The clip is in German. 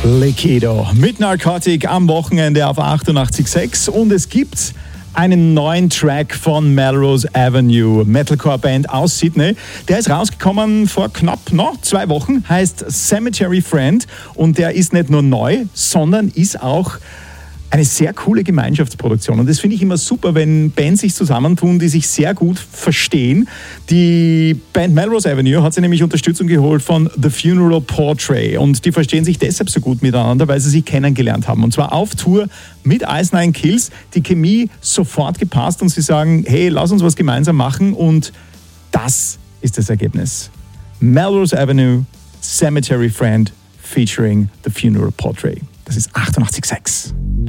Likido mit Narcotic am Wochenende auf 88.6 und es gibt einen neuen Track von Melrose Avenue, Metalcore-Band aus Sydney. Der ist rausgekommen vor knapp 2 Wochen, heißt Cemetery Friend und der ist nicht nur neu, sondern ist auch eine sehr coole Gemeinschaftsproduktion. Und das finde ich immer super, wenn Bands sich zusammentun, die sich sehr gut verstehen. Die Band Melrose Avenue hat sich nämlich Unterstützung geholt von The Funeral Portrait. Und die verstehen sich deshalb so gut miteinander, weil sie sich kennengelernt haben. Und zwar auf Tour mit Ice Nine Kills. Die Chemie sofort gepasst und sie sagen, hey, lass uns was gemeinsam machen. Und das ist das Ergebnis. Melrose Avenue, Cemetery Friend featuring The Funeral Portrait. Das ist 88.6.